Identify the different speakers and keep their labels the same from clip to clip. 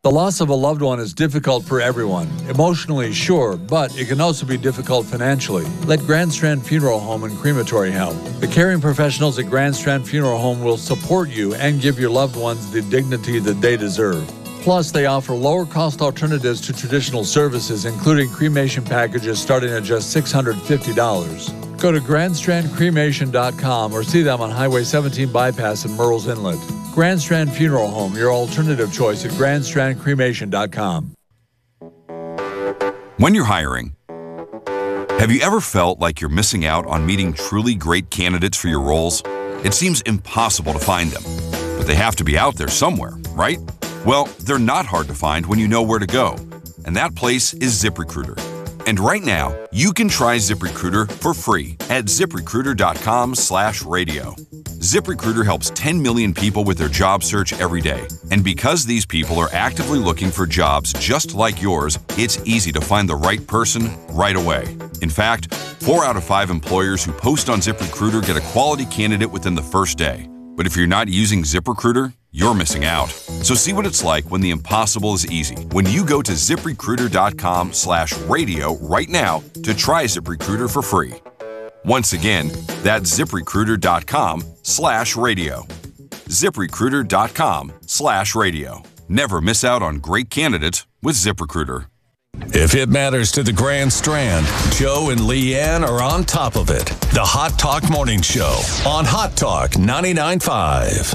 Speaker 1: The loss of a loved one is difficult for everyone. Emotionally, sure, but it can also be difficult financially. Let Grand Strand Funeral Home and Crematory help. The caring professionals at Grand Strand Funeral Home will support you and give your loved ones the dignity that they deserve. Plus, they offer lower-cost alternatives to traditional services, including cremation packages starting at just $650. Go to grandstrandcremation.com or see them on Highway 17 Bypass in Murrells Inlet. Grand Strand Funeral Home, your alternative choice at grandstrandcremation.com.
Speaker 2: When you're hiring, have you ever felt like you're missing out on meeting truly great candidates for your roles? It seems impossible to find them, but they have to be out there somewhere, right? Well, they're not hard to find when you know where to go, and that place is ZipRecruiter. And right now, you can try ZipRecruiter for free at ZipRecruiter.com/radio. ZipRecruiter helps 10 million people with their job search every day. And because these people are actively looking for jobs just like yours, it's easy to find the right person right away. In fact, 4 out of 5 employers who post on ZipRecruiter get a quality candidate within the first day. But if you're not using ZipRecruiter, you're missing out. So see what it's like when the impossible is easy. When you go to ZipRecruiter.com/radio right now to try ZipRecruiter for free. Once again, that's ZipRecruiter.com/radio. ZipRecruiter.com/radio. Never miss out on great candidates with ZipRecruiter.
Speaker 3: If it matters to the Grand Strand, Joe and Leanne are on top of it. The Hot Talk Morning Show on Hot Talk 99.5.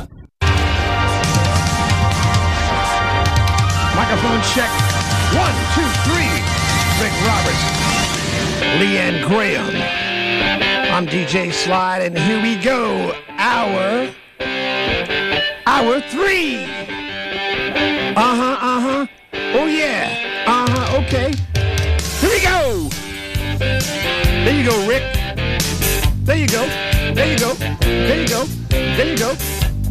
Speaker 4: Microphone check. 1, 2, 3. Rick Roberts. Leanne Graham. I'm DJ Slide, and here we go. Hour 3. Oh, yeah. Okay. Here we go. There you go, Rick. There you go. There you go. There you go. There you go.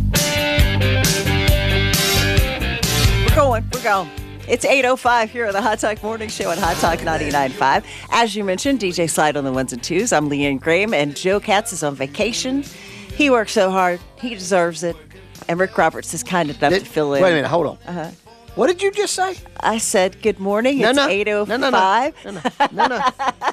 Speaker 5: We're going. It's 8:05 here on the Hot Talk Morning Show on Hot Talk 99.5. As you mentioned, DJ Slide on the ones and twos. I'm Leanne Graham, and Joe Katz is on vacation. He works so hard. He deserves it. And Rick Roberts is kind enough to fill in.
Speaker 4: Wait a minute. Hold on. What did you just say?
Speaker 5: I said, good morning. It's 8:05.
Speaker 4: No.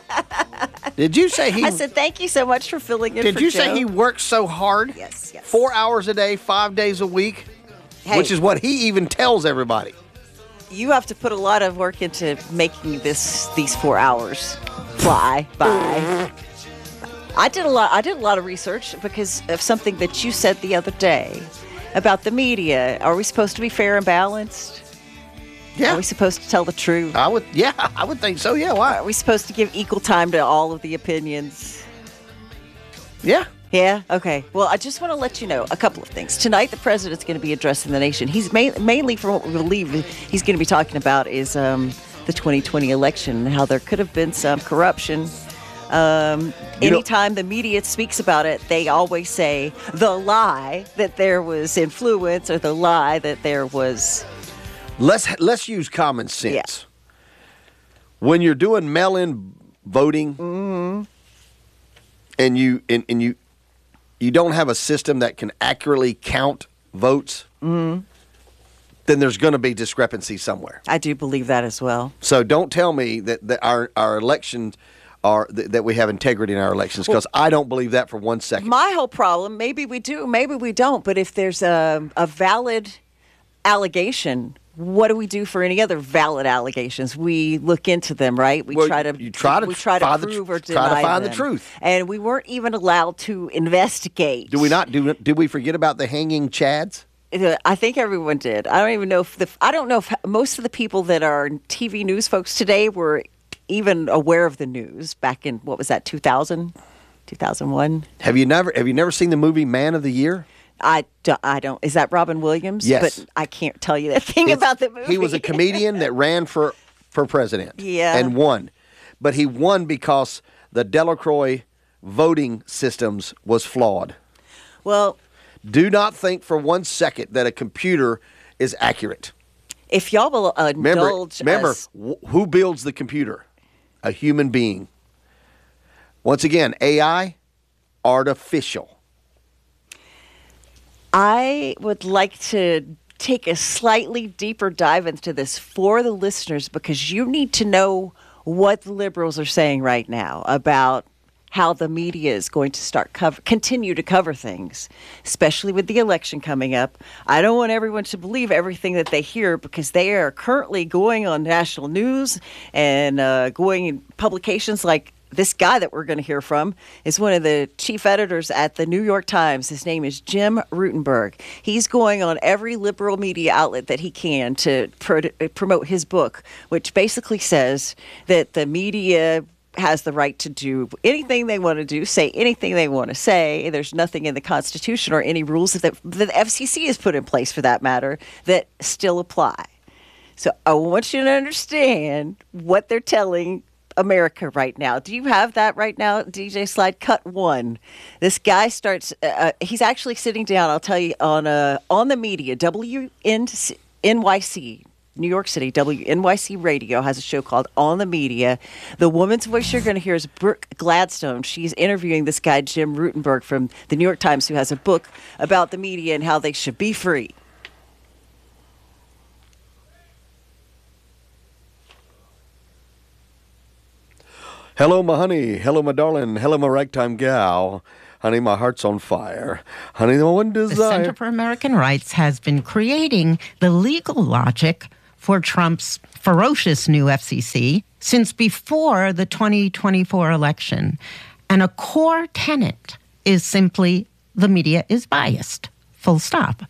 Speaker 4: Did you say he...
Speaker 5: I said, thank you so much for filling in
Speaker 4: Did
Speaker 5: for
Speaker 4: you
Speaker 5: Joe.
Speaker 4: say he works so hard?
Speaker 5: Yes.
Speaker 4: 4 hours a day, 5 days a week?
Speaker 5: Hey,
Speaker 4: which is what he even tells everybody.
Speaker 5: You have to put a lot of work into making these 4 hours fly by. I did a lot of research because of something that you said the other day about the media. Are we supposed to be fair and balanced?
Speaker 4: Yeah.
Speaker 5: Are we supposed to tell the truth?
Speaker 4: I would think so. Yeah, why?
Speaker 5: Are we supposed to give equal time to all of the opinions?
Speaker 4: Yeah.
Speaker 5: Yeah? Okay. Well, I just want to let you know a couple of things. Tonight, the president's going to be addressing the nation. He's mainly, from what we believe, he's going to be talking about is the 2020 election and how there could have been some corruption. Anytime the media speaks about it, they always say the lie that there was influence or the lie that there was...
Speaker 4: Let's use common sense.
Speaker 5: Yeah.
Speaker 4: When you're doing mail-in voting, and you don't have a system that can accurately count votes, then there's going to be discrepancy somewhere.
Speaker 5: I do believe that as well.
Speaker 4: So don't tell me that our elections are that we have integrity in our elections, because I don't believe that for 1 second.
Speaker 5: My whole problem, maybe we do, maybe we don't, but if there's a valid allegation, what do we do for any other valid allegations? We look into them, right? We try to prove or deny
Speaker 4: try to find
Speaker 5: them.
Speaker 4: the truth.
Speaker 5: And we weren't even allowed to investigate.
Speaker 4: Do we not? Did we forget about the hanging chads?
Speaker 5: I think everyone did. I don't even know if most of the people that are TV news folks today were even aware of the news back in, what was that, 2000, 2001?
Speaker 4: Have you never seen the movie Man of the Year?
Speaker 5: I don't. Is that Robin Williams?
Speaker 4: Yes.
Speaker 5: But I can't tell you that thing about the movie.
Speaker 4: He was a comedian that ran for president.
Speaker 5: Yeah.
Speaker 4: And won. But he won because the Delacroix voting systems was flawed.
Speaker 5: Well,
Speaker 4: do not think for 1 second that a computer is accurate.
Speaker 5: If y'all will indulge
Speaker 4: remember
Speaker 5: us.
Speaker 4: Who builds the computer? A human being. Once again, AI, artificial.
Speaker 5: I would like to take a slightly deeper dive into this for the listeners because you need to know what the liberals are saying right now about how the media is going to continue to cover things, especially with the election coming up. I don't want everyone to believe everything that they hear because they are currently going on national news and going in publications like this guy that we're going to hear from is one of the chief editors at the New York Times. His name is Jim Rutenberg. He's going on every liberal media outlet that he can to promote his book, which basically says that the media has the right to do anything they want to do, say anything they want to say. There's nothing in the Constitution or any rules that the FCC has put in place, for that matter, that still apply. So I want you to understand what they're telling America right now. Do you have that right now, DJ Slide? Cut 1. This guy starts, he's actually sitting down, I'll tell you, on the media, WNYC, New York City, WNYC Radio has a show called On the Media. The woman's voice you're going to hear is Brooke Gladstone. She's interviewing this guy, Jim Rutenberg, from the New York Times, who has a book about the media and how they should be free.
Speaker 4: Hello, my honey. Hello, my darling. Hello, my ragtime gal. Honey, my heart's on fire. Honey, the one desire.
Speaker 6: The Center for American Rights has been creating the legal logic for Trump's ferocious new FCC since before the 2024 election. And a core tenet is simply the media is biased. Full stop.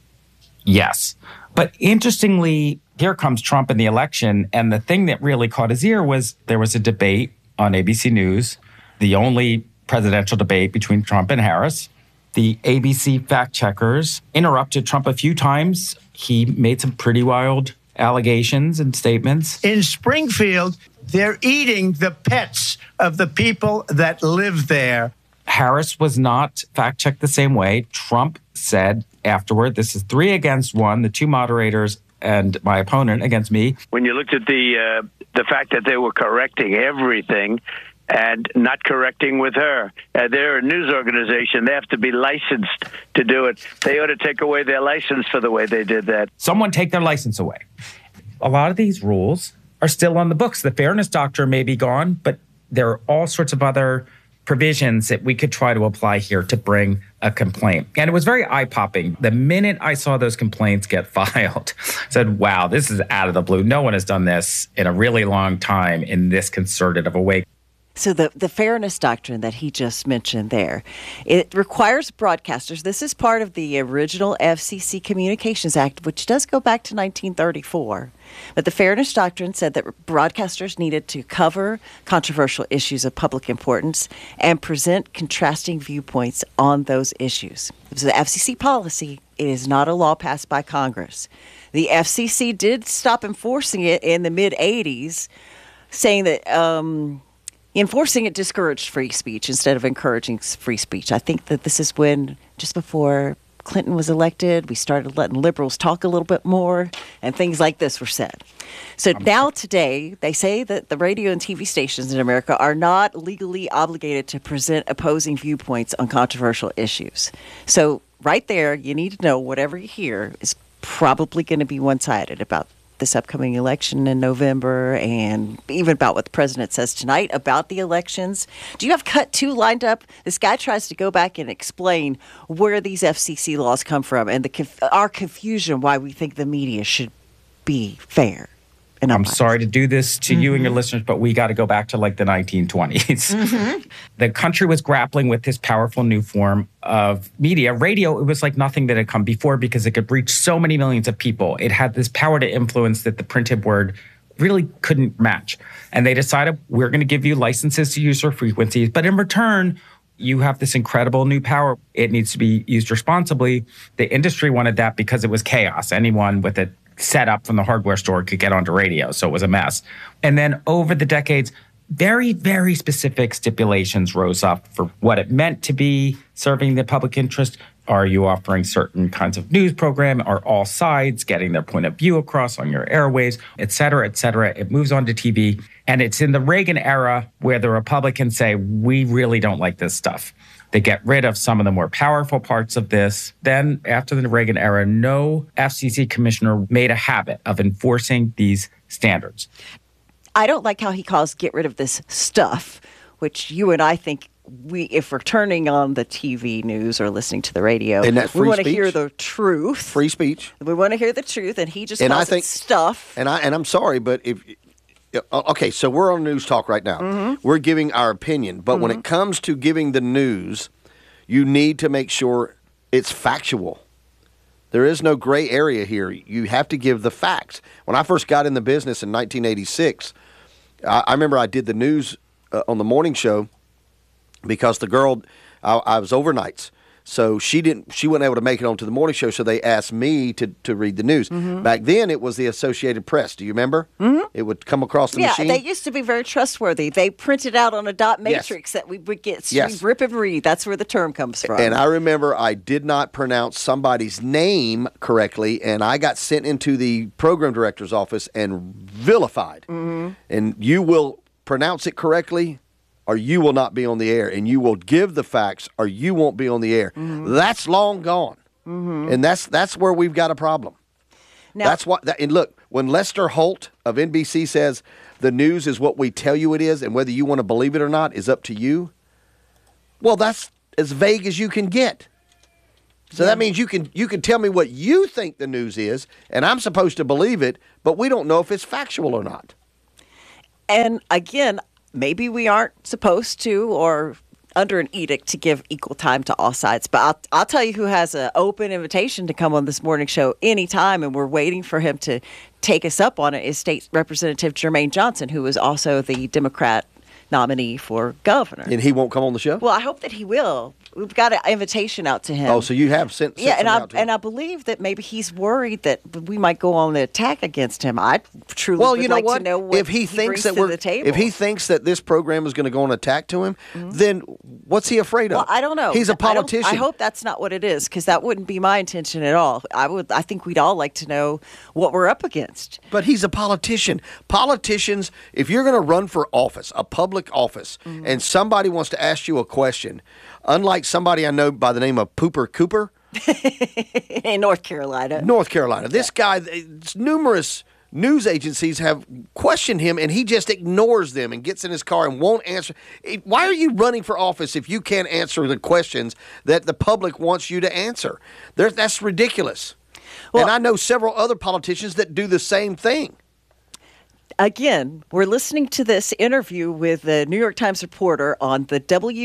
Speaker 7: Yes. But interestingly, here comes Trump in the election. And the thing that really caught his ear was there was a debate on ABC News, the only presidential debate between Trump and Harris. The ABC fact checkers interrupted Trump a few times. He made some pretty wild allegations and statements.
Speaker 8: In Springfield, they're eating the pets of the people that live there.
Speaker 7: Harris was not fact-checked the same way. Trump said afterward, this is 3 against 1, the 2 moderators and my opponent against me.
Speaker 9: When you looked at the fact that they were correcting everything and not correcting with her. They're a news organization. They have to be licensed to do it. They ought to take away their license for the way they did that.
Speaker 7: Someone take their license away. A lot of these rules are still on the books. The fairness doctrine may be gone, but there are all sorts of other provisions that we could try to apply here to bring a complaint. And it was very eye-popping. The minute I saw those complaints get filed, I said, wow, this is out of the blue. No one has done this in a really long time in this concerted of a way.
Speaker 5: So the fairness doctrine that he just mentioned there, it requires broadcasters. This is part of the original FCC Communications Act, which does go back to 1934. But the fairness doctrine said that broadcasters needed to cover controversial issues of public importance and present contrasting viewpoints on those issues. It was the FCC policy. It is not a law passed by Congress. The FCC did stop enforcing it in the mid-'80s, saying that enforcing it discouraged free speech instead of encouraging free speech. I think that this is when, just before Clinton was elected, we started letting liberals talk a little bit more, and things like this were said. So now today, they say that the radio and TV stations in America are not legally obligated to present opposing viewpoints on controversial issues. So right there, you need to know whatever you hear is probably going to be one-sided about this upcoming election in November and even about what the president says tonight about the elections. Do you have cut 2 lined up? This guy tries to go back and explain where these FCC laws come from and our confusion why we think the media should be fair. And
Speaker 7: I'm sorry to do this to you and your listeners, but we got to go back to like the 1920s. The country was grappling with this powerful new form of media. Radio, it was like nothing that had come before because it could reach so many millions of people. It had this power to influence that the printed word really couldn't match. And they decided, we're going to give you licenses to use our frequencies, but in return, you have this incredible new power. It needs to be used responsibly. The industry wanted that because it was chaos. Anyone with it set up from the hardware store could get onto radio, so it was a mess. And then over the decades, very, very specific stipulations rose up for what it meant to be serving the public interest. Are you offering certain kinds of news program? Are all sides getting their point of view across on your airwaves, et cetera, et cetera? It moves on to TV. And it's in the Reagan era where the Republicans say, we really don't like this stuff. They get rid of some of the more powerful parts of this. Then after the Reagan era, no FCC commissioner made a habit of enforcing these standards.
Speaker 5: I don't like how he calls get rid of this stuff, which you and I think if we're turning on the TV news or listening to the radio, we want to hear the truth.
Speaker 4: Free speech.
Speaker 5: We want to hear the truth, and he just calls it stuff.
Speaker 4: And I'm sorry, but okay, so we're on News Talk right now. Mm-hmm. We're giving our opinion, but when it comes to giving the news, you need to make sure it's factual. There is no gray area here. You have to give the facts. When I first got in the business in 1986, I remember I did the news on the morning show because the girl, I was overnights. So she wasn't able to make it onto the morning show, so they asked me to read the news. Mm-hmm. Back then, it was the Associated Press. Do you remember? Mm-hmm. It would come across the machine.
Speaker 5: Yeah, they used to be very trustworthy. They printed out on a dot matrix that we would get. We'd rip and read. That's where the term comes from.
Speaker 4: And I remember I did not pronounce somebody's name correctly, and I got sent into the program director's office and vilified. Mm-hmm. And you will pronounce it correctly, or you will not be on the air, and you will give the facts, or you won't be on the air. Mm-hmm. That's long gone, and that's where we've got a problem. Now, that's what. And look, when Lester Holt of NBC says the news is what we tell you it is, and whether you want to believe it or not is up to you. Well, that's as vague as you can get. So that means you can tell me what you think the news is, and I'm supposed to believe it, but we don't know if it's factual or not.
Speaker 5: And again, maybe we aren't supposed to or under an edict to give equal time to all sides. But I'll tell you who has an open invitation to come on this morning show anytime, and we're waiting for him to take us up on it, is State Representative Jermaine Johnson, who is also the Democrat nominee for governor.
Speaker 4: And he won't come on the show?
Speaker 5: Well, I hope that he will. We've got an invitation out to him.
Speaker 4: Oh, so you have sent out to him.
Speaker 5: And I believe that maybe he's worried that we might go on the attack against him. I truly would like to know what
Speaker 4: if he thinks that
Speaker 5: to the table.
Speaker 4: If he thinks that this program is going to go on attack to him, then what's he afraid of?
Speaker 5: Well, I don't know.
Speaker 4: He's a politician.
Speaker 5: I hope that's not what it is, because that wouldn't be my intention at all. I think we'd all like to know what we're up against.
Speaker 4: But he's a politician. Politicians, if you're going to run for office, a public office, and somebody wants to ask you a question, unlike somebody I know by the name of Pooper Cooper.
Speaker 5: In North Carolina.
Speaker 4: This guy, numerous news agencies have questioned him, and he just ignores them and gets in his car and won't answer. Why are you running for office if you can't answer the questions that the public wants you to answer? That's ridiculous. Well, and I know several other politicians that do the same thing.
Speaker 5: Again, we're listening to this interview with the New York Times reporter on the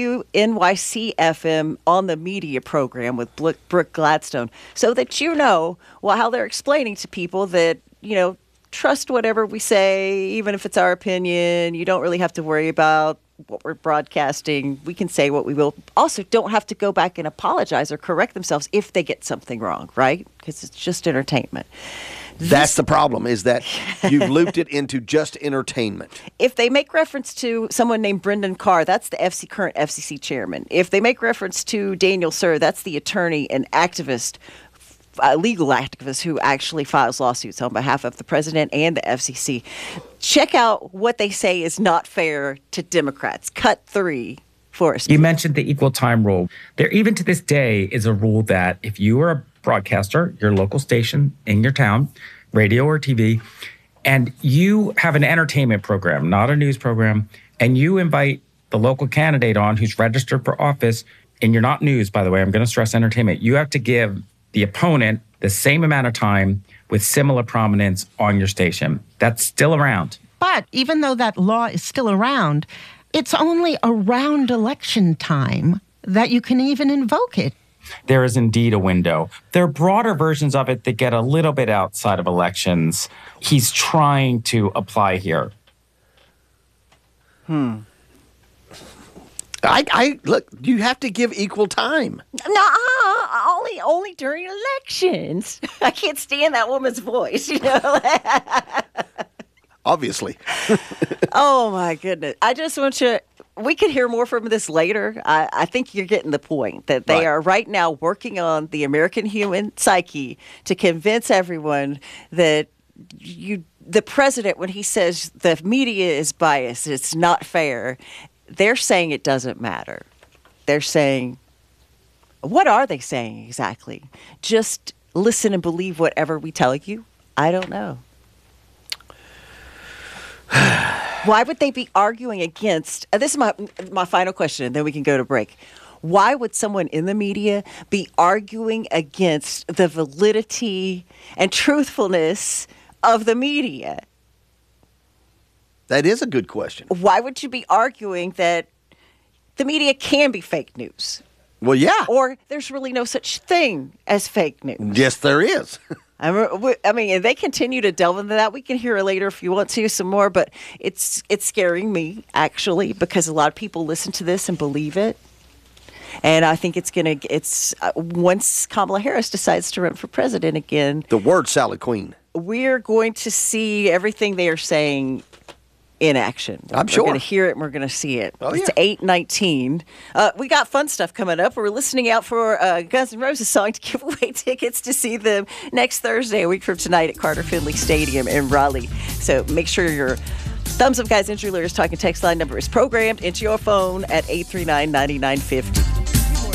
Speaker 5: WNYC-FM on the media program with Brooke Gladstone, so that you know how they're explaining to people that, trust whatever we say, even if it's our opinion. You don't really have to worry about what we're broadcasting. We can say what we will. Also, don't have to go back and apologize or correct themselves if they get something wrong, right? Because it's just entertainment.
Speaker 4: That's the problem, is that you've looped it into just entertainment.
Speaker 5: If they make reference to someone named Brendan Carr, that's the current FCC chairman. If they make reference to Daniel Sir, that's the attorney and activist, legal activist who actually files lawsuits on behalf of the president and the FCC. Check out what they say is not fair to Democrats. Cut 3 for us.
Speaker 7: You mentioned the equal time rule. There, even to this day, is a rule that if you are a broadcaster, your local station in your town, radio or TV, and you have an entertainment program, not a news program, and you invite the local candidate on who's registered for office, and you're not news, by the way, I'm going to stress entertainment, you have to give the opponent the same amount of time with similar prominence on your station. That's still around.
Speaker 6: But even though that law is still around, it's only around election time that you can even invoke it.
Speaker 7: There is indeed a window. There are broader versions of it that get a little bit outside of elections. He's trying to apply here.
Speaker 4: I look, you have to give equal time.
Speaker 5: No, only during elections. I can't stand that woman's voice,
Speaker 4: Obviously.
Speaker 5: Oh, my goodness. I just want you... We could hear more from this later. I think you're getting the point that they are right now working on the American human psyche to convince everyone that the president, when he says the media is biased, it's not fair, they're saying it doesn't matter. they're saying, what are they saying exactly? Just listen and believe whatever we tell you? I don't know. Why would they be arguing against, this is my final question, and then we can go to break. Why would someone in the media be arguing against the validity and truthfulness of the media?
Speaker 4: That is a good question.
Speaker 5: Why would you be arguing that the media can be fake news?
Speaker 4: Well, yeah.
Speaker 5: Or there's really no such thing as fake news?
Speaker 4: Yes, there is.
Speaker 5: I mean, if they continue to delve into that, we can hear it later if you want to some more, but it's scaring me, actually, because a lot of people listen to this and believe it. And I think it's once Kamala Harris decides to run for president again.
Speaker 4: The word salad queen.
Speaker 5: We're going to see everything they are saying in action.
Speaker 4: I'm sure.
Speaker 5: We're going to hear it and we're going to see it.
Speaker 4: Oh,
Speaker 5: it's 8:19. We got fun stuff coming up. We're listening out for Guns N' Roses song to give away tickets to see them next Thursday, a week from tonight at Carter Finley Stadium in Raleigh. So make sure your Thumbs Up Guys Injury Lawyers Talking text line number is programmed into your phone at 839-9950.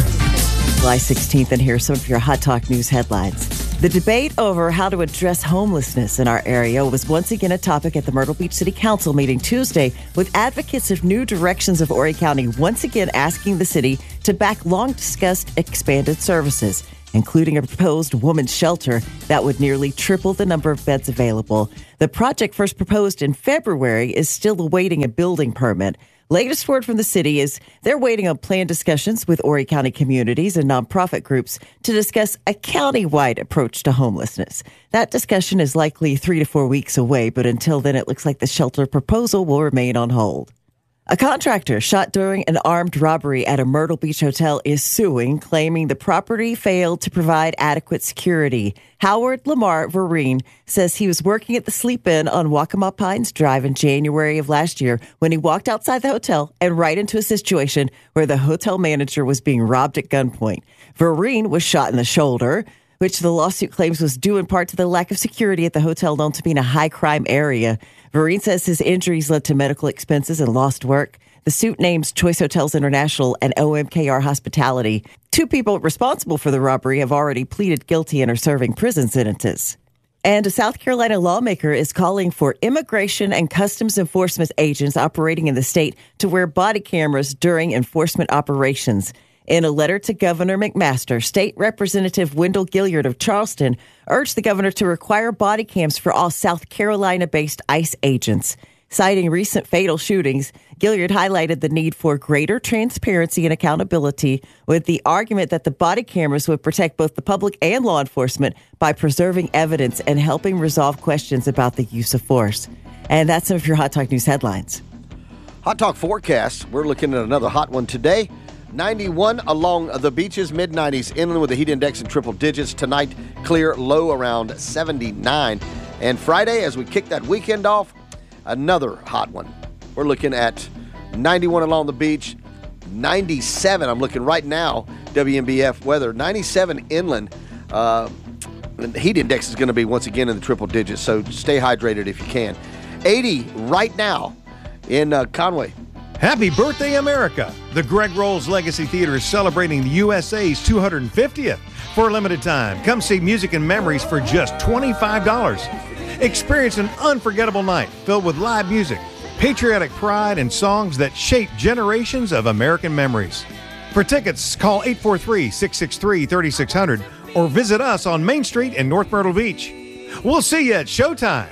Speaker 5: July 16th, and here are some of your Hot Talk News headlines. The debate over how to address homelessness in our area was once again a topic at the Myrtle Beach City Council meeting Tuesday, with advocates of new directions of Horry County once again asking the city to back long-discussed expanded services, including a proposed women's shelter that would nearly triple the number of beds available. The project, first proposed in February, is still awaiting a building permit. Latest word from the city is they're waiting on planned discussions with Horry County communities and nonprofit groups to discuss a county-wide approach to homelessness. That discussion is likely 3 to 4 weeks away, but until then, it looks like the shelter proposal will remain on hold. A contractor shot during an armed robbery at a Myrtle Beach hotel is suing, claiming the property failed to provide adequate security. Howard Lamar Vereen says he was working at the Sleep Inn on Waccamaw Pines Drive in January of last year when he walked outside the hotel and right into a situation where the hotel manager was being robbed at gunpoint. Vereen was shot in the shoulder, which the lawsuit claims was due in part to the lack of security at the hotel known to be in a high-crime area. Vereen says his injuries led to medical expenses and lost work. The suit names Choice Hotels International and OMKR Hospitality. 2 people responsible for the robbery have already pleaded guilty and are serving prison sentences. And a South Carolina lawmaker is calling for immigration and customs enforcement agents operating in the state to wear body cameras during enforcement operations. In a letter to Governor McMaster, State Representative Wendell Gilliard of Charleston urged the governor to require body cams for all South Carolina-based ICE agents. Citing recent fatal shootings, Gilliard highlighted the need for greater transparency and accountability, with the argument that the body cameras would protect both the public and law enforcement by preserving evidence and helping resolve questions about the use of force. And that's some of your Hot Talk News headlines.
Speaker 4: Hot Talk forecast. We're looking at another hot one today. 91 along the beaches, mid-90s inland with the heat index in triple digits. Tonight, clear, low around 79. And Friday, as we kick that weekend off, another hot one. We're looking at 91 along the beach, 97. I'm looking right now, WNBF weather, 97 inland. The heat index is going to be once again in the triple digits, so stay hydrated if you can. 80 right now in Conway.
Speaker 10: Happy birthday, America! The Greg Rolls Legacy Theater is celebrating the USA's 250th. For a limited time, come see Music and Memories for just $25. Experience an unforgettable night filled with live music, patriotic pride, and songs that shape generations of American memories. For tickets, call 843-663-3600 or visit us on Main Street in North Myrtle Beach. We'll see you at Showtime.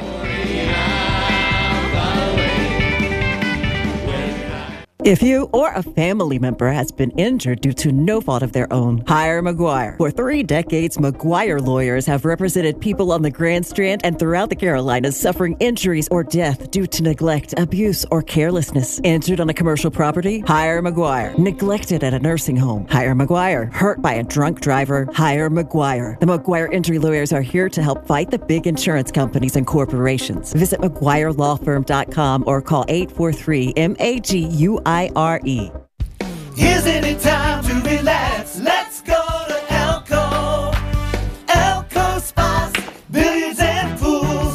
Speaker 5: If you or a family member has been injured due to no fault of their own, hire McGuire. For 3 decades, McGuire lawyers have represented people on the Grand Strand and throughout the Carolinas suffering injuries or death due to neglect, abuse, or carelessness. Injured on a commercial property? Hire McGuire. Neglected at a nursing home? Hire McGuire. Hurt by a drunk driver? Hire McGuire. The McGuire injury lawyers are here to help fight the big insurance companies and corporations. Visit McGuireLawFirm.com or call 843-MAGUIRE.
Speaker 11: Isn't it time to relax? Let's go to Elko. Elko Spas, billiards and pools.
Speaker 12: Hey, Grand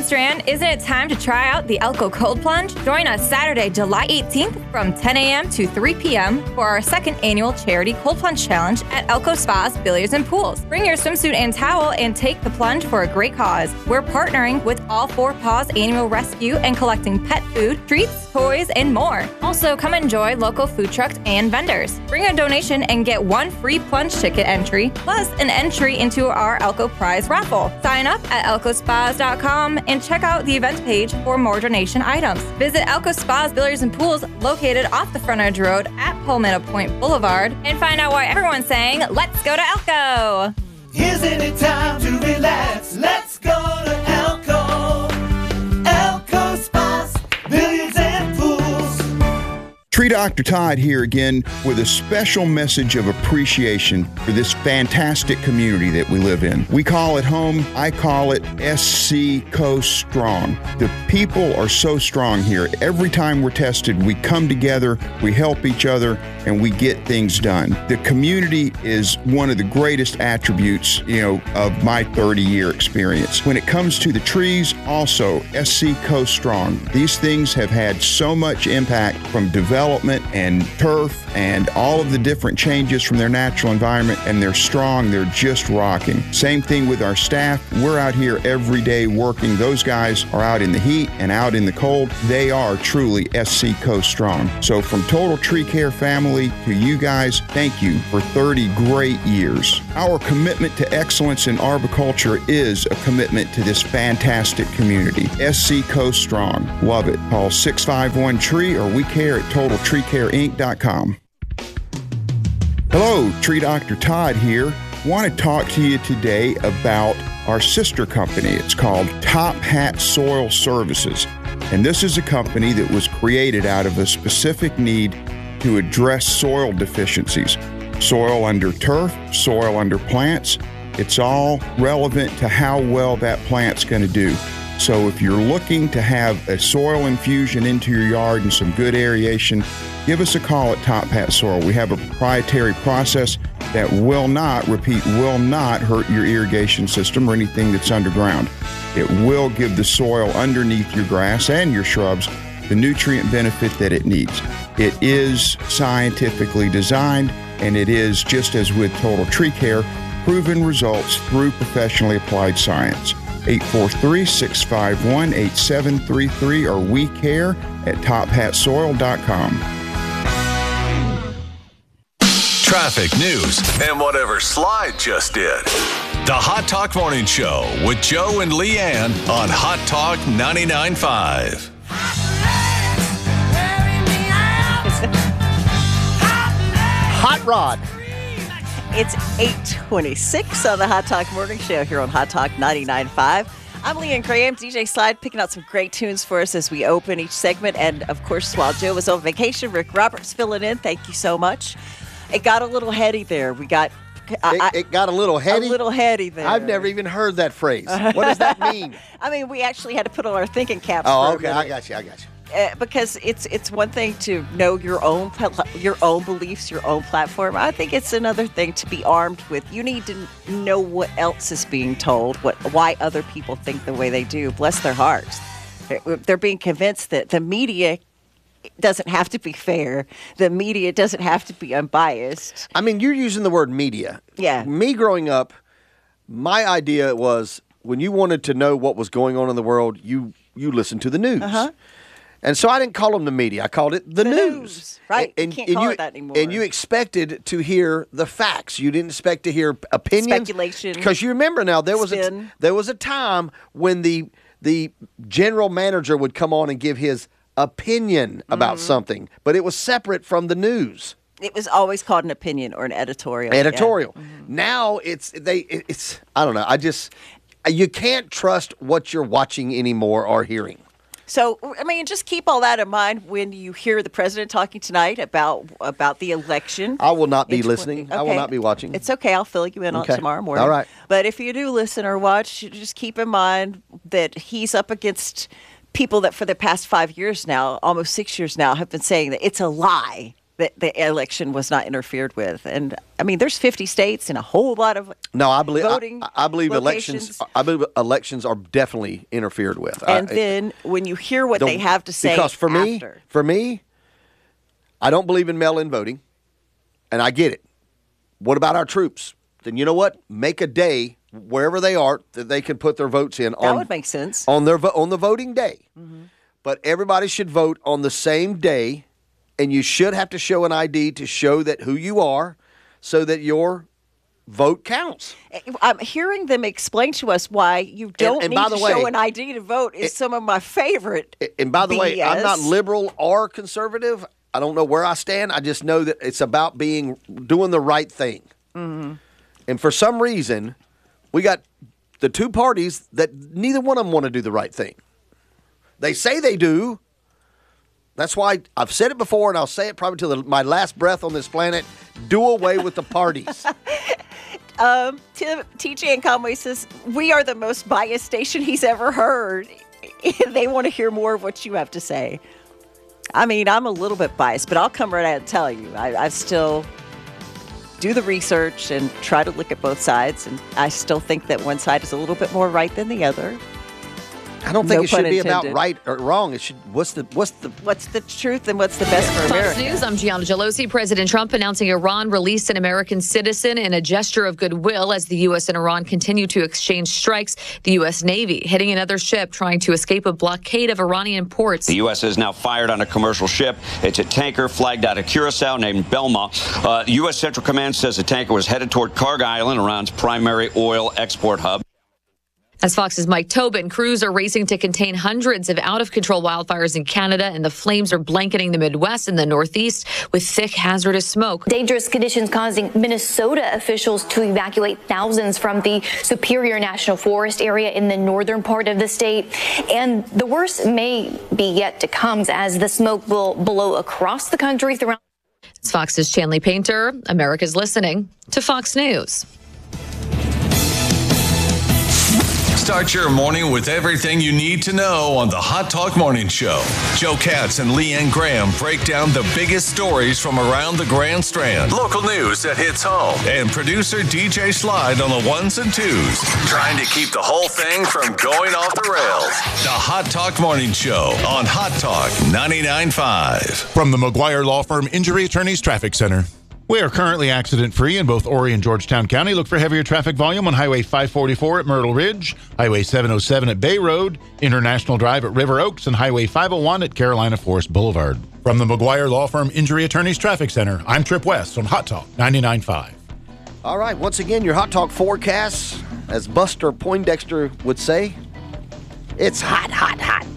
Speaker 12: Grand Strand, isn't it time to try out the Elko Cold Plunge? Join us Saturday, July 18th from 10 a.m. to 3 p.m. for our second annual charity Cold Plunge Challenge at Elko Spas, Billiards, and Pools. Bring your swimsuit and towel and take the plunge for a great cause. We're partnering with All Four Paws Annual Rescue and collecting pet food, treats, toys, and more. Also, come enjoy local food trucks and vendors. Bring a donation and get one free plunge ticket entry, plus an entry into our Elko Prize raffle. Sign up at elkospas.com and check out the event page for more donation items. Visit Elko Spas, Billiards, and Pools located off the Frontage Road at Palmetto Point Boulevard and find out why everyone's saying, let's go to Elko.
Speaker 11: Isn't it time to relax? Let's go to Elko. Elko Spas, Billiards, and Pools.
Speaker 13: Tree Dr. Todd here again with a special message of appreciation for this fantastic community that we live in. We call it home. I call it SC Coast Strong. The people are so strong here. Every time we're tested, we come together, we help each other, and we get things done. The community is one of the greatest attributes, of my 30-year experience. When it comes to the trees, also SC Coast Strong. These things have had so much impact from development and turf and all of the different changes from their natural environment, and they're strong. They're just rocking. Same thing with our staff. We're out here every day working. Those guys are out in the heat and out in the cold. They are truly SC Coast Strong. So from Total Tree Care family to you guys, thank you for 30 great years. Our commitment to excellence in arboriculture is a commitment to this fantastic community. SC Coast Strong. Love it. Call 651-TREE or we care at TotalTreeCareInc.com. Hello, Tree Dr. Todd here. Want to talk to you today about our sister company. It's called Top Hat Soil Services. And this is a company that was created out of a specific need to address soil deficiencies. Soil under turf, soil under plants. It's all relevant to how well that plant's going to do. So if you're looking to have a soil infusion into your yard and some good aeration, give us a call at Top Hat Soil. We have a proprietary process that will not hurt your irrigation system or anything that's underground. It will give the soil underneath your grass and your shrubs the nutrient benefit that it needs. It is scientifically designed, and it is, just as with Total Tree Care, proven results through professionally applied science. 843-651-8733 or WeCare@TopHatSoil.com.
Speaker 3: Traffic, news, and whatever Slide just did. The Hot Talk Morning Show with Joe and Leanne on Hot Talk 99.5.
Speaker 4: Hot Rod.
Speaker 5: It's 8:26 on the Hot Talk Morning Show here on Hot Talk 99.5. I'm Leanne Graham, DJ Slide, picking out some great tunes for us as we open each segment. And, of course, while Joe was on vacation, Rick Roberts filling in. Thank you so much. It got a little heady there. It got a little heady?
Speaker 4: A little heady there. I've never even heard that phrase. What does that mean?
Speaker 5: I mean, we actually had to put on our thinking caps.
Speaker 4: Oh, okay. I got you.
Speaker 5: Because it's one thing to know your own beliefs, your own platform. I think it's another thing to be armed with. You need to know what else is being told, why other people think the way they do. Bless their hearts. They're being convinced that the media doesn't have to be fair. The media doesn't have to be unbiased.
Speaker 4: I mean, you're using the word media.
Speaker 5: Yeah.
Speaker 4: Me growing up, my idea was when you wanted to know what was going on in the world, you listened to the news.
Speaker 5: Uh-huh.
Speaker 4: And so I didn't call them the media. I called it the news.
Speaker 5: Right. You can't call it that anymore.
Speaker 4: And you expected to hear the facts. You didn't expect to hear opinions.
Speaker 5: Speculation.
Speaker 4: Because you remember now, there was a time when the general manager would come on and give his opinion about something, but it was separate from the news.
Speaker 5: It was always called an opinion or an editorial.
Speaker 4: Yeah. Now it's I don't know. You can't trust what you're watching anymore or hearing.
Speaker 5: So, I mean, just keep all that in mind when you hear the president talking tonight about the election.
Speaker 4: I will not be listening. Okay. I will not be watching.
Speaker 5: It's okay. I'll fill you in on tomorrow morning.
Speaker 4: All right.
Speaker 5: But if you do listen or watch, just keep in mind that he's up against people that for the past 5 years now, almost 6 years now, have been saying that it's a lie. the election was not interfered with. And I mean, there's 50 states and a whole lot of voting
Speaker 4: I believe
Speaker 5: locations.
Speaker 4: elections are definitely interfered with.
Speaker 5: And then when you hear what they have to say,
Speaker 4: because for me, I don't believe in mail-in voting, and I get it. What about our troops? Then you know what? Make a day wherever they are that they can put their votes in.
Speaker 5: That would make sense
Speaker 4: on the voting day. Mm-hmm. But everybody should vote on the same day. And you should have to show an ID to show that who you are so that your vote counts.
Speaker 5: I'm hearing them explain to us why you don't need to show an ID to vote is some of my favorite
Speaker 4: And by the
Speaker 5: BS.
Speaker 4: way, I'm not liberal or conservative. I don't know where I stand. I just know that it's about doing the right thing. Mm-hmm. And for some reason, we got the two parties that neither one of them want to do the right thing. They say they do. That's why I've said it before, and I'll say it probably till my last breath on this planet. Do away with the parties.
Speaker 5: TJ and Conway says, we are the most biased station he's ever heard. They want to hear more of what you have to say. I mean, I'm a little bit biased, but I'll come right out and tell you. I still do the research and try to look at both sides, and I still think that one side is a little bit more right than the other.
Speaker 4: I don't think it should be about right or wrong. It should. What's the
Speaker 5: truth and what's the best for America?
Speaker 14: Fox News. I'm Gianna Gelosi. President Trump announcing Iran released an American citizen in a gesture of goodwill as the U.S. and Iran continue to exchange strikes. The U.S. Navy hitting another ship trying to escape a blockade of Iranian ports.
Speaker 15: The U.S. has now fired on a commercial ship. It's a tanker flagged out of Curacao named Belma. U.S. Central Command says the tanker was headed toward Karg Island, Iran's primary oil export hub.
Speaker 14: As Fox's Mike Tobin, crews are racing to contain hundreds of out-of-control wildfires in Canada, and the flames are blanketing the Midwest and the Northeast with thick, hazardous smoke.
Speaker 16: Dangerous conditions causing Minnesota officials to evacuate thousands from the Superior National Forest area in the northern part of the state. And the worst may be yet to come as the smoke will blow across the country throughout.
Speaker 14: It's Fox's Chanley Painter. America's listening to Fox News.
Speaker 3: Start your morning with everything you need to know on the Hot Talk Morning Show. Joe Katz and Leanne Graham break down the biggest stories from around the Grand Strand. Local news that hits home. And producer DJ Slide on the ones and twos. Trying to keep the whole thing from going off the rails. The Hot Talk Morning Show on Hot Talk 99.5.
Speaker 17: From the McGuire Law Firm Injury Attorneys Traffic Center. We are currently accident-free in both Horry and Georgetown County. Look for heavier traffic volume on Highway 544 at Myrtle Ridge, Highway 707 at Bay Road, International Drive at River Oaks, and Highway 501 at Carolina Forest Boulevard. From the McGuire Law Firm Injury Attorneys Traffic Center, I'm Trip West on Hot Talk 99.5.
Speaker 4: All right, once again, your Hot Talk forecast, as Buster Poindexter would say, it's hot, hot, hot.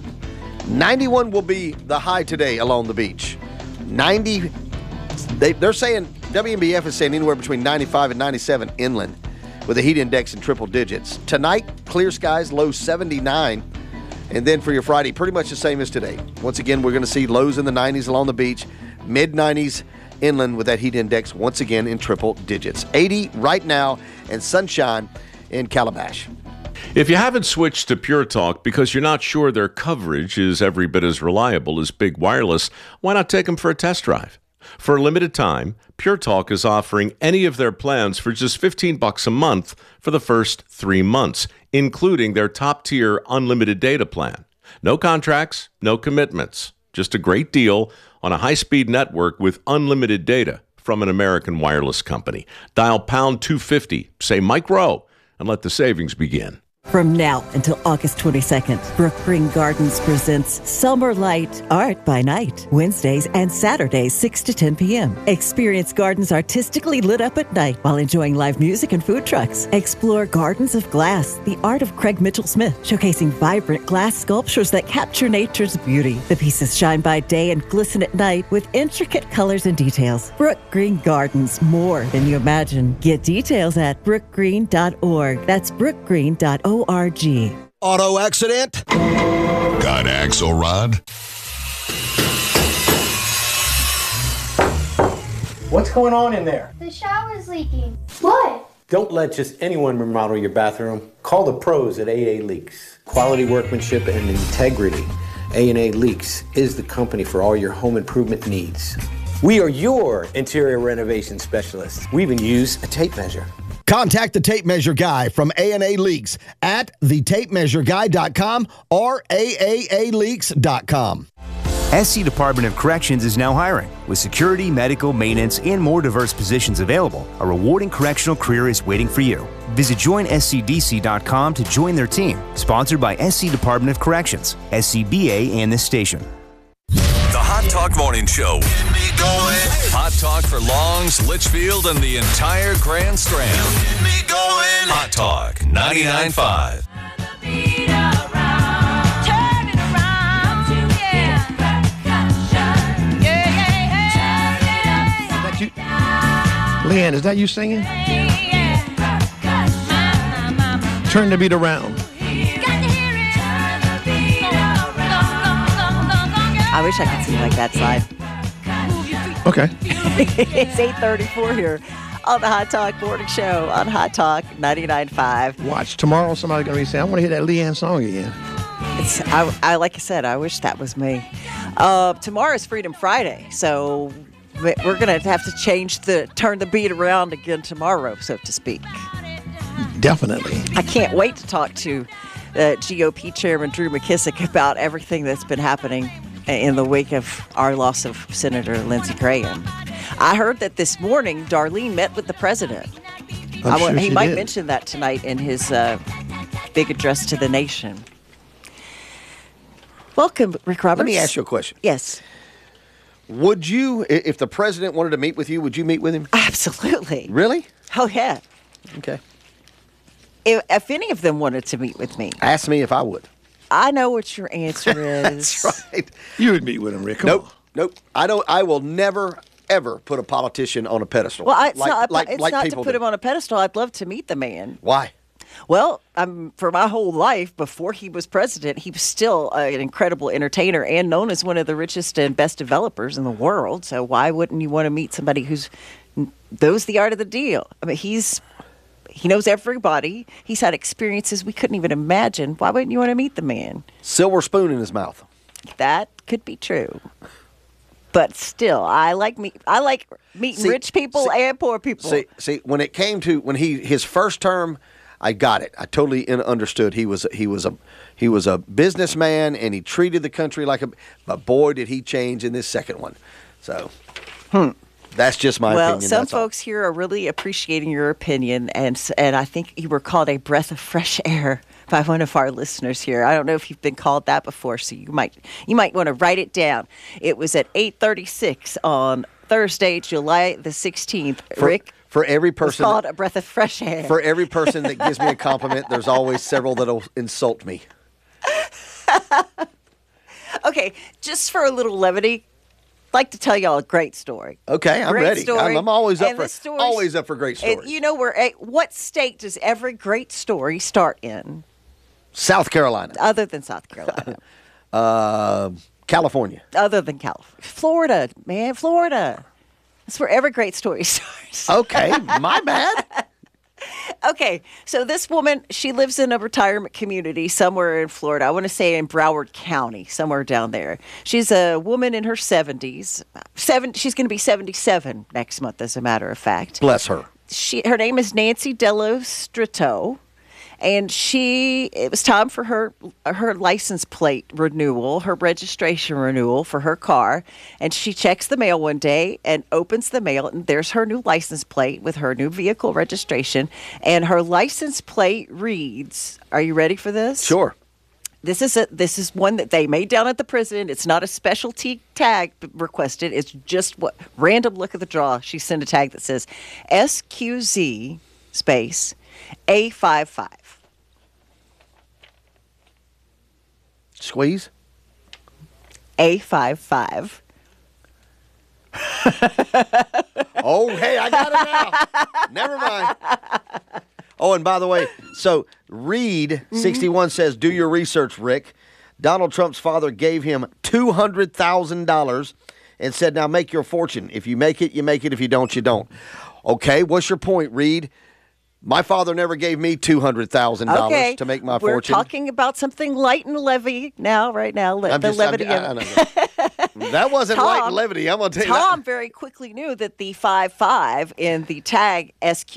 Speaker 4: 91 will be the high today along the beach. 90, they're saying, WNBF is saying anywhere between 95 and 97 inland with a heat index in triple digits. Tonight, clear skies, low 79. And then for your Friday, pretty much the same as today. Once again, we're going to see lows in the 90s along the beach, mid-90s inland with that heat index once again in triple digits. 80 right now and sunshine in Calabash.
Speaker 18: If you haven't switched to Pure Talk because you're not sure their coverage is every bit as reliable as Big Wireless, why not take them for a test drive? For a limited time, Pure Talk is offering any of their plans for just $15 a month for the first 3 months, including their top-tier unlimited data plan. No contracts, no commitments. Just a great deal on a high-speed network with unlimited data from an American wireless company. Dial pound 250, say Mike Rowe, and let the savings begin.
Speaker 19: From now until August 22nd, Brook Green Gardens presents Summer Light Art by Night, Wednesdays and Saturdays, 6 to 10 p.m. Experience gardens artistically lit up at night while enjoying live music and food trucks. Explore Gardens of Glass, the art of Craig Mitchell-Smith, showcasing vibrant glass sculptures that capture nature's beauty. The pieces shine by day and glisten at night with intricate colors and details. Brook Green Gardens, more than you imagine. Get details at brookgreen.org. That's brookgreen.org.
Speaker 20: Auto accident?
Speaker 3: Got Axelrod?
Speaker 21: What's going on in there?
Speaker 22: The shower's leaking. What?
Speaker 21: Don't let just anyone remodel your bathroom. Call the pros at AA Leaks. Quality workmanship and integrity. A&A Leaks is the company for all your home improvement needs. We are your interior renovation specialists. We even use a tape measure.
Speaker 20: Contact the Tape Measure Guy from A&A Leaks at thetapemeasureguy.com or AAAleaks.com.
Speaker 1: SC Department of Corrections is now hiring. With security, medical, maintenance, and more diverse positions available, a rewarding correctional career is waiting for you. Visit joinscdc.com to join their team. Sponsored by SC Department of Corrections, SCBA, and this station.
Speaker 3: The Hot Talk Morning Show. Hot Talk for Longs, Litchfield, and the entire Grand Strand. Hot Talk 99.5.
Speaker 10: Leanne, is that you singing? Turn the beat around.
Speaker 5: I wish I could sing like that side.
Speaker 10: Okay.
Speaker 5: It's 8:34 here on the Hot Talk Morning Show on Hot Talk 99.5.
Speaker 10: Watch, tomorrow somebody's going to be saying, I want to hear that Leanne song again.
Speaker 5: I like I said, I wish that was me. Tomorrow is Freedom Friday, so we're going to have to turn the beat around again tomorrow, so to speak.
Speaker 10: Definitely.
Speaker 5: I can't wait to talk to GOP Chairman Drew McKissick about everything that's been happening in the wake of our loss of Senator Lindsey Graham. I heard that this morning Darlene met with the president. He might mention that tonight in his big address to the nation. Welcome, Rick Roberts.
Speaker 4: Let me ask you a question.
Speaker 5: Yes.
Speaker 4: Would you, if the president wanted to meet with you, would you meet with him?
Speaker 5: Absolutely.
Speaker 4: Really?
Speaker 5: Oh, yeah.
Speaker 4: Okay.
Speaker 5: If any of them wanted to meet with me.
Speaker 4: Ask me if I would.
Speaker 5: I know what your answer is.
Speaker 4: That's right.
Speaker 10: You would meet with him, Rick.
Speaker 4: Nope. I will never, ever put a politician on a pedestal.
Speaker 5: Well, it's not to
Speaker 4: people
Speaker 5: put
Speaker 4: do.
Speaker 5: him on a pedestal. I'd love to meet the man.
Speaker 4: Why?
Speaker 5: Well, for my whole life, before he was president, he was still an incredible entertainer and known as one of the richest and best developers in the world. So why wouldn't you want to meet somebody who knows the art of the deal? I mean, he knows everybody. He's had experiences we couldn't even imagine. Why wouldn't you want to meet the man?
Speaker 4: Silver spoon in his mouth.
Speaker 5: That could be true. But still, I like meeting rich people and poor people.
Speaker 4: See, when it came to his first term, I got it. I totally understood. He was a businessman and he treated the country like a. But boy, did he change in this second one. So, that's just my opinion.
Speaker 5: Well, some folks here are really appreciating your opinion, and I think you were called a breath of fresh air by one of our listeners here. I don't know if you've been called that before, so you might want to write it down. It was at 8:36 on Thursday, July the 16th. Rick.
Speaker 4: For every person,
Speaker 5: was called a breath of fresh air.
Speaker 4: For every person that gives me a compliment, there's always several that'll insult me.
Speaker 5: Okay, just for a little levity, I'd like to tell y'all a great story.
Speaker 4: Okay, I'm ready.
Speaker 5: Story.
Speaker 4: I'm always up for great stories.
Speaker 5: You know, what state does every great story start in?
Speaker 4: South Carolina.
Speaker 5: Other than South Carolina.
Speaker 4: California.
Speaker 5: Other than California. Florida, man, Florida. That's where every great story starts.
Speaker 4: Okay, my bad.
Speaker 5: Okay, so this woman, she lives in a retirement community somewhere in Florida. I want to say in Broward County, somewhere down there. She's a woman in her 70s. She's going to be 77 next month, as a matter of fact.
Speaker 4: Bless her.
Speaker 5: Her name is Nancy Dello Strato. And it was time for her license plate renewal, her registration renewal for her car. And she checks the mail one day and opens the mail, and there's her new license plate with her new vehicle registration. And her license plate reads, are you ready for this?
Speaker 4: Sure.
Speaker 5: This is one that they made down at the prison. It's not a specialty tag requested. It's just random look at the draw. She sent a tag that says SQZ space A55.
Speaker 4: Squeeze?
Speaker 5: A55.
Speaker 4: Oh, hey, I got it now. Never mind. Oh, and by the way, so Reed, 61, says, do your research, Rick. Donald Trump's father gave him $200,000 and said, now make your fortune. If you make it, you make it. If you don't, you don't. Okay, what's your point, Reed? My father never gave me $200,000 to make my fortune.
Speaker 5: We're talking about something light and levy now, right now. The levity of
Speaker 4: That wasn't light levity. I'm going to tell you that.
Speaker 5: Tom very quickly knew that the 55 in the tag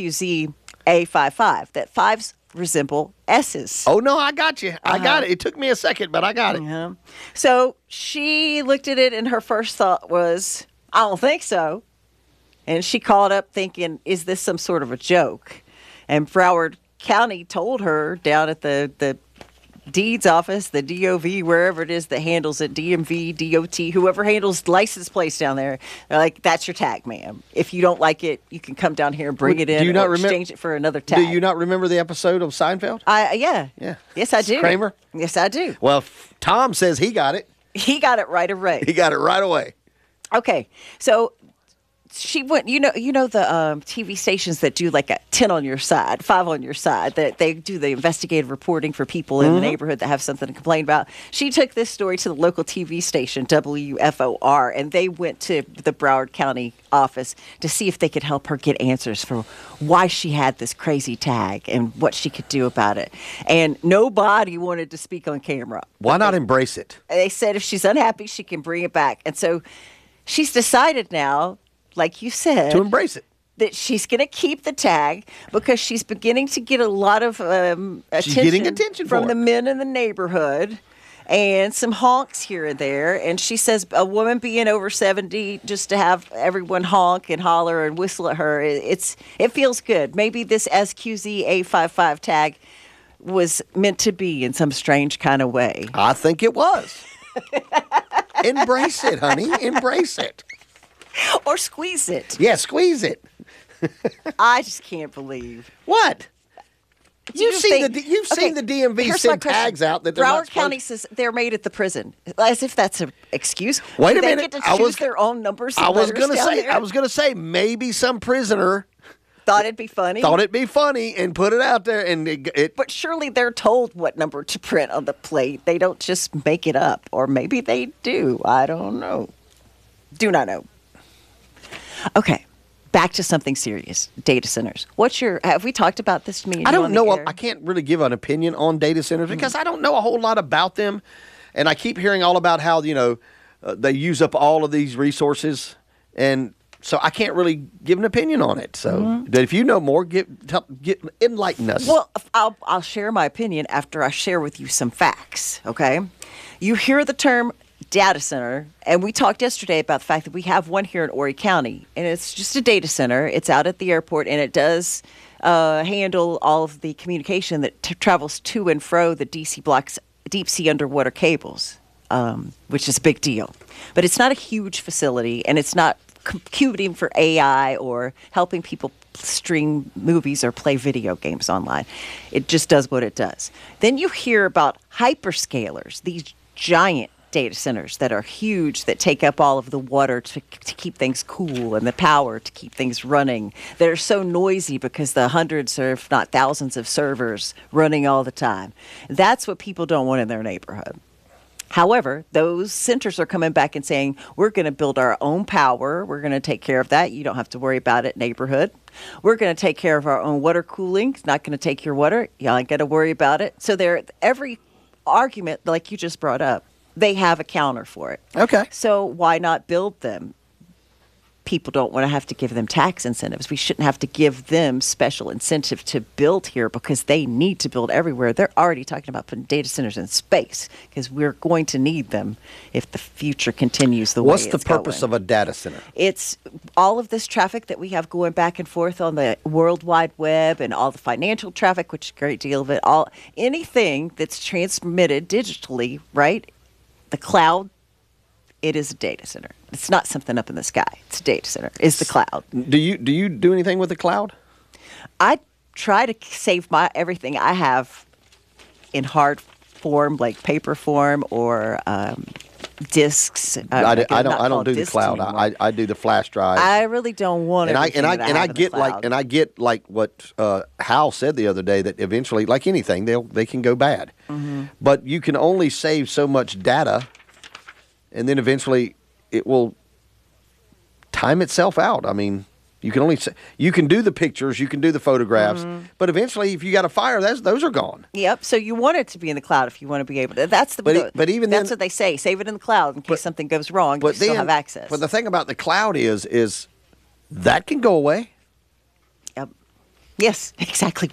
Speaker 5: SQZ-A55, that 5s resemble S's.
Speaker 4: Oh, no, I got you. I got it. It took me a second, but I got it.
Speaker 5: So she looked at it, and her first thought was, I don't think so. And she called up thinking, is this some sort of a joke? And Broward County told her down at the deeds office, the DOV, wherever it is that handles it, DMV, DOT, whoever handles license plates down there, they're like, that's your tag, ma'am. If you don't like it, you can come down here and bring it in or exchange it for another tag.
Speaker 4: Do you not remember the episode of Seinfeld?
Speaker 5: Yeah. Yes, I do.
Speaker 4: Kramer?
Speaker 5: Yes, I do.
Speaker 4: Well, Tom says he got it.
Speaker 5: He got it right away.
Speaker 4: He got it right away.
Speaker 5: Okay, so she went. You know the TV stations that do like a 10 on your side, 5 on your side. That they do the investigative reporting for people in the neighborhood that have something to complain about. She took this story to the local TV station WFOR, and they went to the Broward County office to see if they could help her get answers for why she had this crazy tag and what she could do about it. And nobody wanted to speak on camera.
Speaker 4: Why not embrace it?
Speaker 5: They said if she's unhappy, she can bring it back. And so she's decided now, like you said,
Speaker 4: to embrace it,
Speaker 5: that she's going to keep the tag because she's beginning to get a lot of attention from the men in the neighborhood and some honks here and there. And she says a woman being over 70, just to have everyone honk and holler and whistle at her, it feels good. Maybe this SQZ-A55 tag was meant to be in some strange kind of way.
Speaker 4: I think it was. Embrace it, honey. Embrace it.
Speaker 5: Or squeeze it.
Speaker 4: Yeah, squeeze it.
Speaker 5: I just can't believe.
Speaker 4: What? You've seen the DMV send tags out that they're not
Speaker 5: Broward County says they're made at the prison, as if that's an excuse.
Speaker 4: Wait a
Speaker 5: Do
Speaker 4: minute.
Speaker 5: They get to choose their own numbers.
Speaker 4: I was going to say maybe some prisoner
Speaker 5: thought it'd be funny.
Speaker 4: And put it out there, and it.
Speaker 5: But surely they're told what number to print on the plate. They don't just make it up, or maybe they do. I don't know. Do not know. Okay, back to something serious. Data centers. Have we talked about this?
Speaker 4: I don't know. I can't really give an opinion on data centers because I don't know a whole lot about them, and I keep hearing all about how they use up all of these resources, and so I can't really give an opinion on it. So if you know more, enlighten us.
Speaker 5: Well, I'll share my opinion after I share with you some facts. Okay, you hear the term data center, and we talked yesterday about the fact that we have one here in Horry County, and it's just a data center. It's out at the airport, and it does handle all of the communication that travels to and fro the deep sea underwater cables, which is a big deal. But it's not a huge facility, and it's not computing for AI or helping people stream movies or play video games online. It just does what it does. Then you hear about hyperscalers, these giant data centers that are huge, that take up all of the water to keep things cool and the power to keep things running, that are so noisy because the hundreds or if not thousands of servers running all the time. That's what people don't want in their neighborhood. However, those centers are coming back and saying, we're going to build our own power. We're going to take care of that. You don't have to worry about it, neighborhood. We're going to take care of our own water cooling. It's not going to take your water. Y'all ain't got to worry about it. So every argument, like you just brought up, they have a counter for it.
Speaker 4: Okay.
Speaker 5: So why not build them? People don't want to have to give them tax incentives. We shouldn't have to give them special incentive to build here because they need to build everywhere. They're already talking about putting data centers in space because we're going to need them if the future continues the way it's going.
Speaker 4: What's the purpose of a data center?
Speaker 5: It's all of this traffic that we have going back and forth on the World Wide Web and all the financial traffic, which is a great deal of it. Anything that's transmitted digitally, right? The cloud, it is a data center. It's not something up in the sky. It's a data center. It's the cloud.
Speaker 4: Do you do anything with the cloud?
Speaker 5: I try to save everything I have in hard form, like paper form or discs.
Speaker 4: I don't do the cloud. I do the flash drive.
Speaker 5: I really don't want it.
Speaker 4: I get like what Hal said the other day, that eventually, like anything, they can go bad. Mm-hmm. But you can only save so much data, and then eventually it will time itself out. I mean, You can do the pictures, you can do the photographs, but eventually, if you got a fire, those are gone.
Speaker 5: Yep. So you want it to be in the cloud if you want to be able to. That's the.
Speaker 4: But even
Speaker 5: that's
Speaker 4: then,
Speaker 5: what they say. Save it in the cloud in case something goes wrong.
Speaker 4: But
Speaker 5: you still have access.
Speaker 4: But the thing about the cloud is that can go away.
Speaker 5: Yep. Yes, exactly.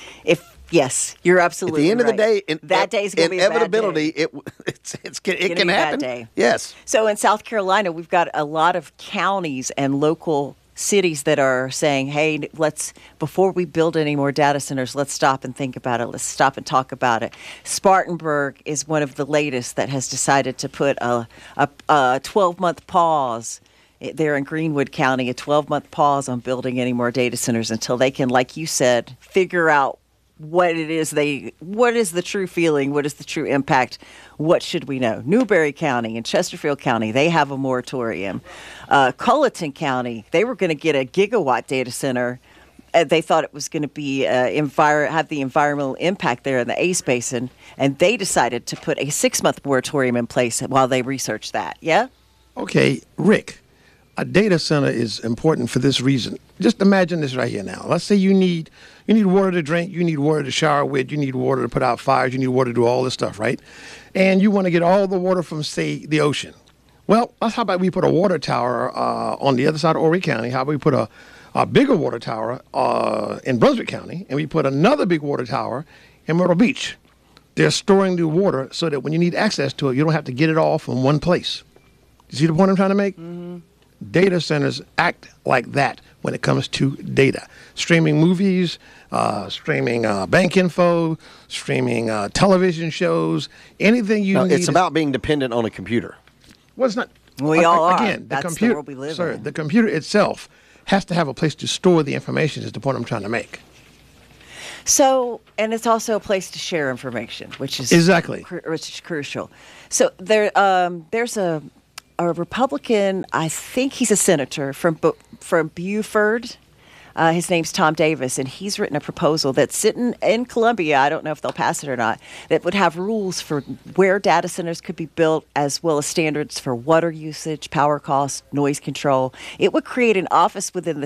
Speaker 5: Yes, you're absolutely
Speaker 4: at the end
Speaker 5: right.
Speaker 4: of the day,
Speaker 5: that day's going to be
Speaker 4: inevitability.
Speaker 5: A bad day.
Speaker 4: It can happen.
Speaker 5: Day.
Speaker 4: Yes.
Speaker 5: So in South Carolina, we've got a lot of counties and local cities that are saying, "Hey, before we build any more data centers, let's stop and think about it. Let's stop and talk about it." Spartanburg is one of the latest that has decided to put a 12-month pause. There in Greenwood County, a 12-month pause on building any more data centers until they can, like you said, figure out what is the true feeling, what is the true impact, what should we know. Newberry County and Chesterfield County, they have a moratorium. Colleton County, they were going to get a gigawatt data center. They thought it was going to be have the environmental impact there in the Ace Basin, and they decided to put a 6-month moratorium in place while they researched that. Yeah?
Speaker 2: Okay, Rick, a data center is important for this reason. Just imagine this right here now. Let's say you need water to drink, you need water to shower with, you need water to put out fires, you need water to do all this stuff, right? And you want to get all the water from, say, the ocean. Well, how about we put a water tower on the other side of Horry County? How about we put a bigger water tower in Brunswick County, and we put another big water tower in Myrtle Beach? They're storing the water so that when you need access to it, you don't have to get it all from one place. You see the point I'm trying to make? Mm-hmm. Data centers act like that when it comes to data. Streaming movies, streaming bank info, streaming television shows, anything you need.
Speaker 4: It's about being dependent on a computer.
Speaker 2: Well, it's not.
Speaker 5: We all are.
Speaker 2: Again,
Speaker 5: That's
Speaker 2: the computer,
Speaker 5: the world we live in.
Speaker 2: The computer itself has to have a place to store the information is the point I'm trying to make.
Speaker 5: So, and it's also a place to share information, which is
Speaker 2: exactly
Speaker 5: which is crucial. So there's a Republican, I think he's a senator from Beaufort. His name's Tom Davis, and he's written a proposal that's sitting in Columbia. I don't know if they'll pass it or not. That would have rules for where data centers could be built, as well as standards for water usage, power cost, noise control. It would create an office within the